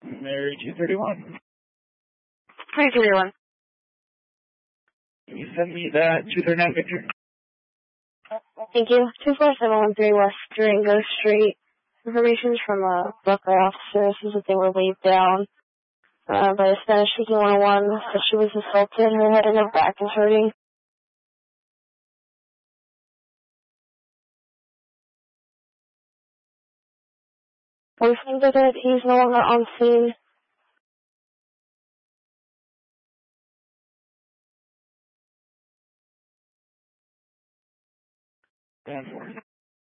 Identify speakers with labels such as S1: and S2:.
S1: Mary 231.
S2: 331.
S1: Can you send me that 239 picture?
S2: Thank you. 24713 West Durango Street. Information from a Buckeye officer says that they were waved down by a Spanish-speaking 101, that she was assaulted, her head and her back is hurting. Boyfriend did it. He's no longer on scene.
S1: Stand for it.